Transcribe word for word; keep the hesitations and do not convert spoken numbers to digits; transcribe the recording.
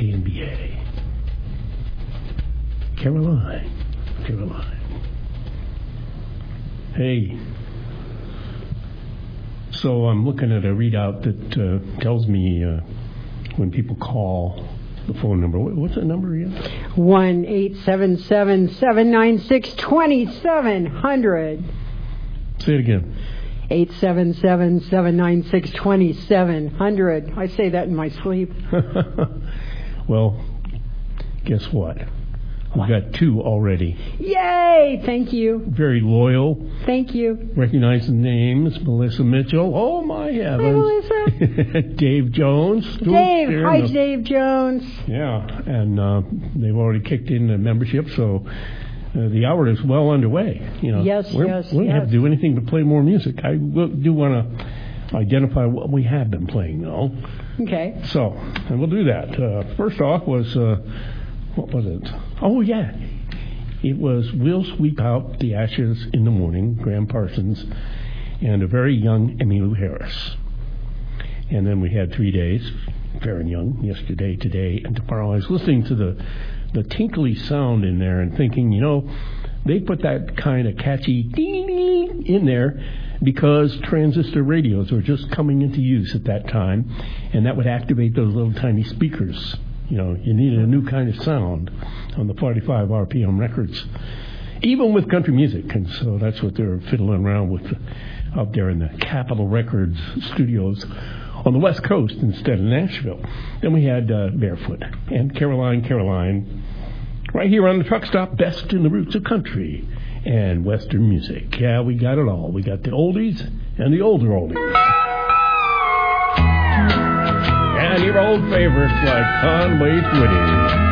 K N B A. Caroline, Caroline. Hey. So I'm looking at a readout that uh, tells me uh, when people call the phone number. What's that number again? one eight seven seven, seven nine six, two seven zero zero. Say it again. eight seven seven, seven nine six, two seven zero zero. I say that in my sleep. Well, guess what? We've got two already. Yay! Thank you. Very loyal. Thank you. Recognize the names. Melissa Mitchell. Oh, my heavens. Hi, Melissa. Dave Jones. Dave. Hi, the, Dave Jones. Yeah, and uh, they've already kicked in the membership, so uh, the hour is well underway. You know, yes, we're, yes, we don't yes. have to do anything but play more music. I do want to identify what we have been playing, though. Okay. So, and we'll do that. Uh, first off was... Uh, What was it? Oh, yeah. It was We'll Sweep Out the Ashes in the Morning, Graham Parsons, and a very young Emmylou Harris. And then we had Three Days, very young, yesterday, today, and tomorrow. I was listening to the, the tinkly sound in there and thinking, you know, they put that kind of catchy ding in there because transistor radios were just coming into use at that time, and that would activate those little tiny speakers. You know, you needed a new kind of sound on the forty-five R P M records, even with country music. And so that's what they're fiddling around with up there in the Capitol Records studios on the West Coast instead of Nashville. Then we had uh, Barefoot and Caroline, Caroline, right here on the truck stop, best in the roots of country and Western music. Yeah, we got it all. We got the oldies and the older oldies. And your old favorites like Conway Twitty.